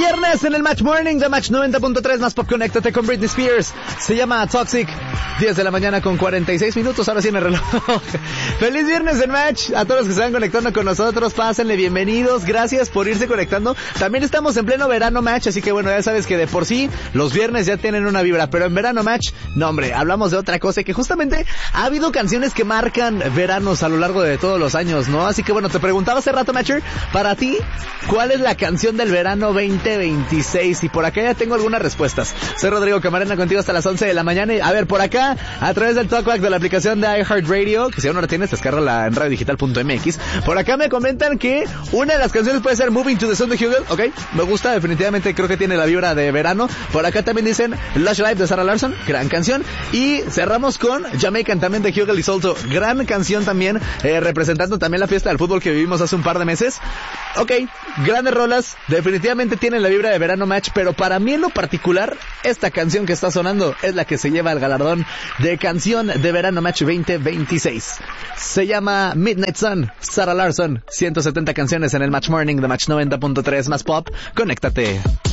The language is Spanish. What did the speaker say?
Viernes en el Match Morning de Match 90.3 más Pop. Conéctate con Britney Spears. Se llama Toxic. 10 de la mañana con 46 minutos. Ahora sí en el reloj. Feliz viernes en Match. A todos los que se van conectando con nosotros, pásenle bienvenidos. Gracias por irse conectando. También estamos en pleno verano Match, así que bueno, ya sabes que de por sí los viernes ya tienen una vibra, pero en verano Match, no hombre, hablamos de otra cosa, que justamente ha habido canciones que marcan veranos a lo largo de todos los años, ¿no? Así que bueno, te preguntaba hace rato, Matcher, para ti, ¿cuál es la canción del verano 2026? Y por acá ya tengo algunas respuestas. Soy Rodrigo Camarena, contigo hasta las 11 de la mañana. Y a ver, por acá, a través del Talkback de la aplicación de iHeartRadio, que si aún no la tienes, descárgala en radiodigital.mx. Por acá me comentan que una de las canciones puede ser Moving to the Sun de Hugel. Ok, me gusta, definitivamente creo que tiene la vibra de verano. Por acá también dicen Lush Life de Sarah Larsson, gran canción. Y cerramos con Jamaican también de Hugel y Solto, gran canción también, representando también la fiesta del fútbol que vivimos hace un par de meses. Ok, grandes rolas, definitivamente tienen la vibra de verano Match, pero para mí en lo particular, esta canción que está sonando es la que se lleva el galardón de canción de verano Match 2026. Se llama Midnight Sun, Sarah Larsson, 170 canciones en el Match Morning de Match 90.3 más Pop. Conéctate.